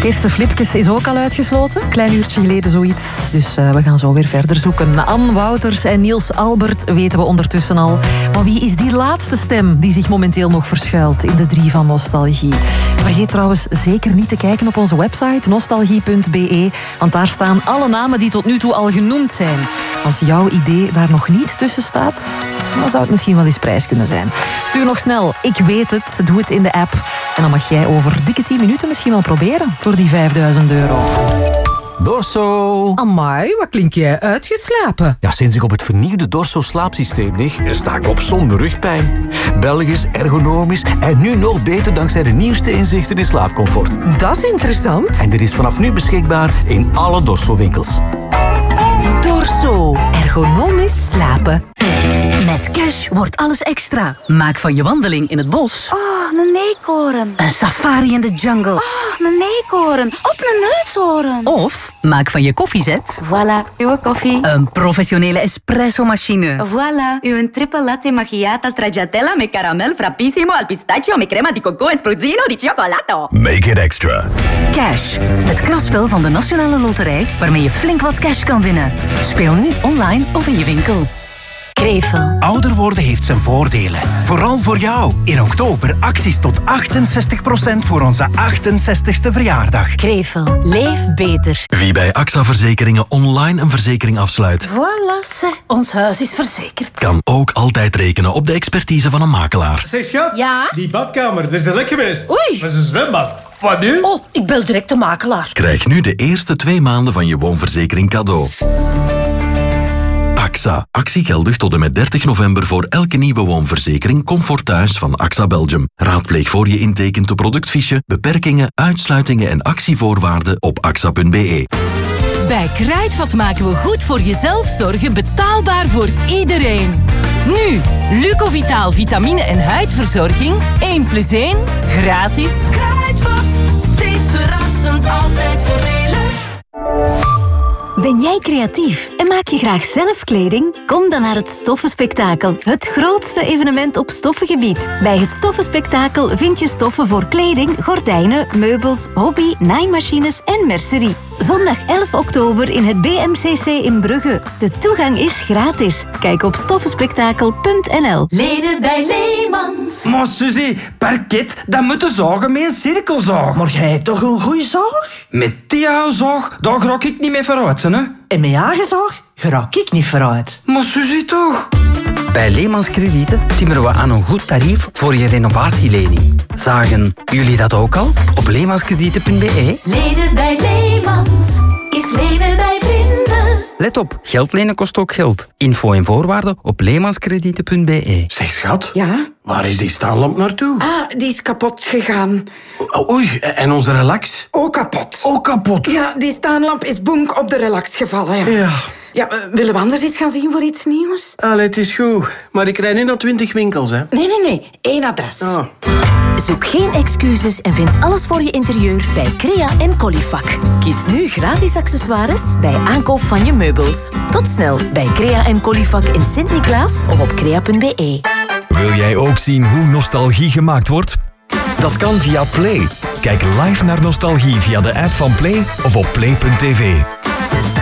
Kirsten Flipkes is ook al uitgesloten. Klein uurtje geleden zoiets. Dus we gaan zo weer verder zoeken. Anne Wouters en Niels Albert weten we ondertussen al. Maar wie is die laatste stem die zich momenteel nog verschuilt in de 3 van Nostalgie? Vergeet trouwens zeker niet te kijken op onze website nostalgie.be. Want daar staan alle namen die tot nu toe al genoemd zijn. Als jouw idee daar nog niet tussen staat, dan zou het misschien wel eens prijs kunnen zijn. Stuur nog snel, ik weet het, doe het in de app. En dan mag jij over dikke 10 minuten misschien wel proberen voor die €5.000. Dorso. Amai, wat klink jij uitgeslapen? Ja, sinds ik op het vernieuwde Dorso slaapsysteem lig, sta ik op zonder rugpijn. Belgisch, ergonomisch en nu nog beter dankzij de nieuwste inzichten in slaapcomfort. Dat is interessant. En dit is vanaf nu beschikbaar in alle Dorso-winkels. Dorso. Ergonomisch slapen. Met Cash wordt alles extra. Maak van je wandeling in het bos Oh, een eekhoorn. een safari in de jungle. Oh, een eekhoorn. Op een neushoorn. Of maak van je koffiezet Voilà, uw koffie. een professionele espresso-machine. Voilà, uw triple latte macchiata stracciatella met caramel frappissimo al pistachio met crema di coco en spruzzino di cioccolato. Make it extra. Cash, het kraspel van de Nationale Loterij waarmee je flink wat cash kan winnen. Speel nu online of in je winkel. Krevel. Ouder worden heeft zijn voordelen. Vooral voor jou. In oktober acties tot 68% voor onze 68ste verjaardag. Krevel. Leef beter. Wie bij AXA Verzekeringen online een verzekering afsluit, Voilà, ons huis is verzekerd. kan ook altijd rekenen op de expertise van een makelaar. Zeg schat, Ja? die badkamer, er is een lek geweest. Oei. Dat is een zwembad. Wat nu? Oh, ik bel direct de makelaar. Krijg nu de eerste 2 maanden van je woonverzekering cadeau. AXA. Actie geldig tot en met 30 november voor elke nieuwe woonverzekering Comfort Thuis van AXA Belgium. Raadpleeg voor je intekent de productfiche, beperkingen, uitsluitingen en actievoorwaarden op axa.be. Bij Kruidvat maken we goed voor jezelf zorgen betaalbaar voor iedereen. Nu, Lucovitaal vitamine- en huidverzorging 1+1 gratis. Kruidvat, steeds verrassend, altijd voordelig. Ben jij creatief en maak je graag zelf kleding? Kom dan naar het Stoffenspektakel, het grootste evenement op stoffengebied. Bij het Stoffenspektakel vind je stoffen voor kleding, gordijnen, meubels, hobby, naaimachines en mercerie. Zondag 11 oktober in het BMCC in Brugge. De toegang is gratis. Kijk op stoffenspektakel.nl. Leden bij Leemans. Maar Suzy, parket, dat moet de zagen met een cirkelzaag. Maar jij hebt toch een goeie zaag? Met die oude zaag, daar raak ik niet mee vooruit, hè? En met eigen zaag raak ik niet vooruit. Maar Suzy toch? Bij Leemans Kredieten timmeren we aan een goed tarief voor je renovatielening. Zagen jullie dat ook al? Op leemanskredieten.be. Leden bij Leemans is leden bij vrienden. Let op, geld lenen kost ook geld. Info en voorwaarden op leemanskredieten.be. Zeg schat, Ja? waar is die staanlamp naartoe? Ah, die is kapot gegaan. Oei, en onze relax? Ook kapot. Ook kapot. Ja, die staanlamp is bonk op de relax gevallen. Ja. Ja. Ja, willen we anders eens gaan zien voor iets nieuws? Allee, het is goed. Maar ik rijd niet naar 20 winkels, hè. Nee. 1 adres. Ah. Zoek geen excuses en vind alles voor je interieur bij Crea en Colifac. Kies nu gratis accessoires bij aankoop van je meubels. Tot snel bij Crea en Colifac in Sint-Niklaas of op crea.be. Wil jij ook zien hoe nostalgie gemaakt wordt? Dat kan via Play. Kijk live naar nostalgie via de app van Play of op play.tv.